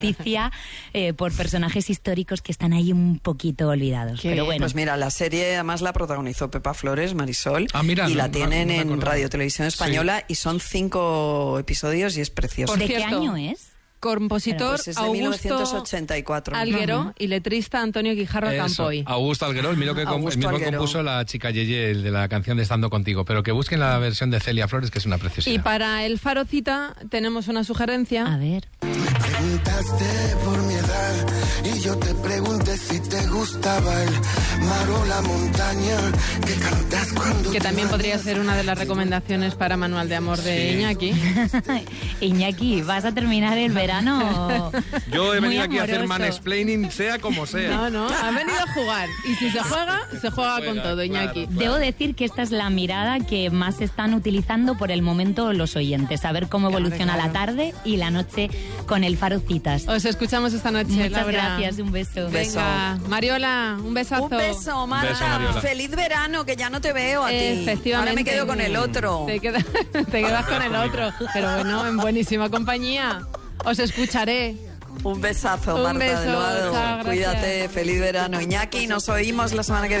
justicia por personajes históricos que están ahí un poquito olvidados. Pero bueno. Pues mira, la serie además la protagonizó Pepa Flores, Marisol, y la tienen en Radio Televisión Española y son 5 episodios y es precioso. ¿De qué año es? Compositor pues es de Augusto 1984. Alguero y letrista Antonio Guijarro Campoy. Augusto Alguero, el mismo que compuso la chica Yeye, el de la canción de Estando Contigo, pero que busquen la versión de Celia Flores, que es una preciosidad. Y para el Faro Cita tenemos una sugerencia. A ver. Me preguntaste por mi edad y yo te pregunté si te gustaba el mar o la montaña que cantas cuando... Que también podría ser una de las recomendaciones para Manual de Amor de Iñaki. Iñaki, vas a terminar el verano. Yo he venido aquí a hacer amoroso. mansplaining, sea como sea. No, ha venido a jugar. Y si se juega con todo, Iñaki. Claro. Debo decir que esta es la mirada que más están utilizando por el momento los oyentes. A ver cómo evoluciona la tarde y la noche con el Faro Citas. Os escuchamos esta noche, Muchas Laura. gracias, un beso. Venga, Mariola, un besazo. Un beso, Marta. Beso, Mariola. Feliz verano, que ya no te veo a ti. Efectivamente. Ahora me quedo con el otro. Te quedas con el otro. Pero bueno, en buenísima compañía. Os escucharé. Un besazo, Un Marta beso, Delgado. chao, gracias. Cuídate, feliz verano. Iñaki, nos oímos la semana que viene.